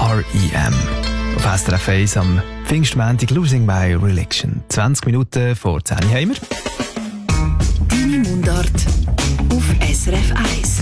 R.E.M. Auf SRF 1 am Pfingstmontag «Losing My Religion». 20 Minuten vor 10 Uhr haben wir. Deine Mundart auf SRF 1.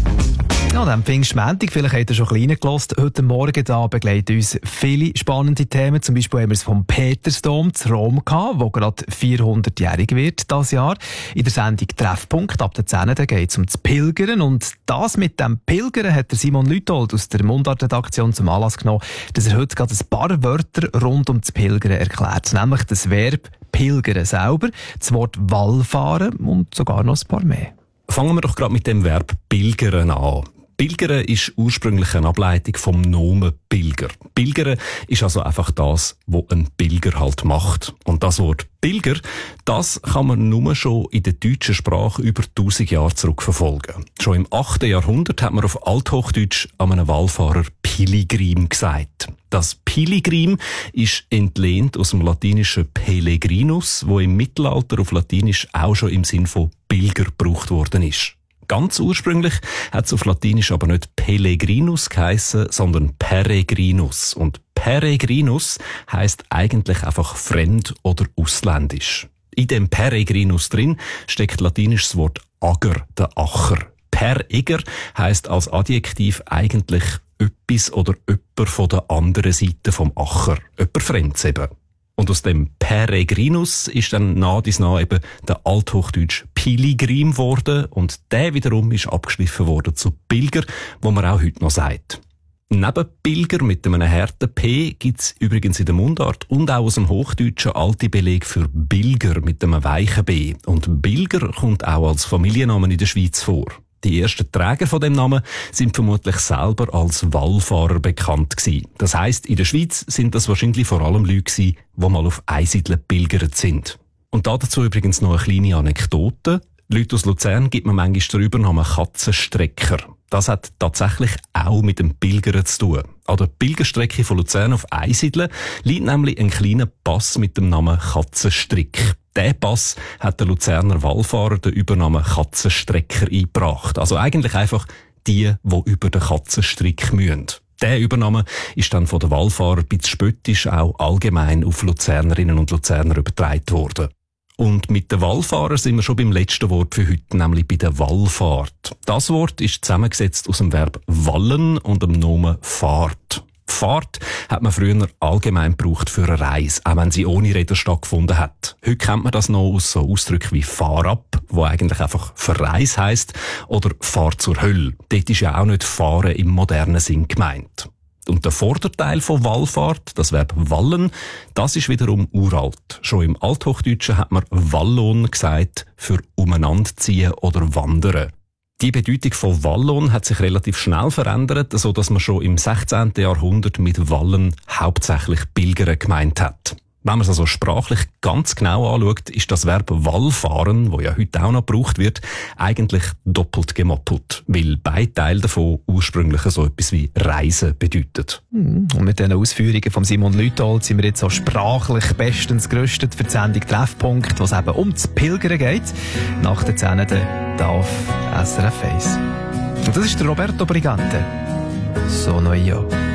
Ja, am Pfingstmontag, vielleicht habt ihr schon ein bisschen reingelassen. Heute Morgen da begleiten uns viele spannende Themen. Zum Beispiel haben wir es vom Petersdom zu Rom gehabt, wo gerade 400-jährig wird dieses Jahr. In der Sendung «Treffpunkt» ab der 10. geht es um das Pilgern. Und das mit dem Pilgern hat der Simon Lütold aus der Mundart-Redaktion zum Anlass genommen, dass er heute gerade ein paar Wörter rund um das Pilgern erklärt. Nämlich das Verb «pilgern» selber, das Wort «wallfahren» und sogar noch ein paar mehr. Fangen wir doch gerade mit dem Verb «pilgern» an. Pilgern ist ursprünglich eine Ableitung vom Nomen Pilger. Pilgern ist also einfach das, was ein Pilger halt macht. Und das Wort Pilger, das kann man nur schon in der deutschen Sprache über 1000 Jahre zurückverfolgen. Schon im 8. Jahrhundert hat man auf Althochdeutsch an einem Wallfahrer Pilgrim gesagt. Das Pilgrim ist entlehnt aus dem latinischen Pellegrinus, wo im Mittelalter auf Latinisch auch schon im Sinn von Pilger gebraucht worden ist. Ganz ursprünglich hat es auf Latinisch aber nicht Pellegrinus geheissen, sondern Peregrinus. Und Peregrinus heisst eigentlich einfach fremd oder ausländisch. In dem Peregrinus drin steckt latinisches Wort Ager, der Acher. Pereger heisst als Adjektiv eigentlich etwas oder jemand von der anderen Seite vom Acher. Jemand Fremdes eben. Und aus dem Peregrinus ist dann nah eben der althochdeutsch Pilgrim geworden und der wiederum ist abgeschliffen worden zu Pilger, wo man auch heute noch sagt. Neben Pilger mit einem harten P gibt's übrigens in der Mundart und auch aus dem Hochdeutschen alte Beleg für Bilger mit einem weichen B. Und Bilger kommt auch als Familienname in der Schweiz vor. Die ersten Träger von dem Namen sind vermutlich selber als Wallfahrer bekannt gewesen. Das heisst, in der Schweiz sind das wahrscheinlich vor allem Leute gewesen, die mal auf Einsiedeln pilgert sind. Und dazu übrigens noch eine kleine Anekdote. Leute aus Luzern gibt man manchmal den Übernamen Katzenstrecker. Das hat tatsächlich auch mit dem Pilgern zu tun. An der Pilgerstrecke von Luzern auf Einsiedeln liegt nämlich ein kleiner Pass mit dem Namen Katzenstrick. Diesen Pass hat der Luzerner Wallfahrer den Übernamen Katzenstrecker eingebracht. Also eigentlich einfach die über den Katzenstrick müssen. Der Übername ist dann von den Wallfahrern ein bisschen spöttisch auch allgemein auf Luzernerinnen und Luzerner übertragen worden. Und mit den Wallfahrern sind wir schon beim letzten Wort für heute, nämlich bei der Wallfahrt. Das Wort ist zusammengesetzt aus dem Verb wallen und dem Nomen Fahrt. Fahrt hat man früher allgemein gebraucht für eine Reise, auch wenn sie ohne Räder stattgefunden hat. Heute kennt man das noch aus so Ausdrücken wie Fahrab, wo eigentlich einfach Verreis heisst, oder Fahr zur Hölle. Dort ist ja auch nicht Fahren im modernen Sinn gemeint. Und der Vorderteil von Wallfahrt, das Verb wallen, das ist wiederum uralt. Schon im Althochdeutschen hat man Wallon gesagt für umeinanderziehen oder wandern. Die Bedeutung von Wallon hat sich relativ schnell verändert, so dass man schon im 16. Jahrhundert mit Wallen hauptsächlich Pilgern gemeint hat. Wenn man es also sprachlich ganz genau anschaut, ist das Verb Wallfahren, das ja heute auch noch gebraucht wird, eigentlich doppelt gemoppelt, weil beide Teile davon ursprünglich so etwas wie Reisen bedeutet. Und mit diesen Ausführungen von Simon Lütold sind wir jetzt so sprachlich bestens gerüstet für die Sendung «Treffpunkt», was eben um das Pilgern geht. Nach der 10. hier auf SRF 1. Und das ist der Roberto Brigante. «Sono io».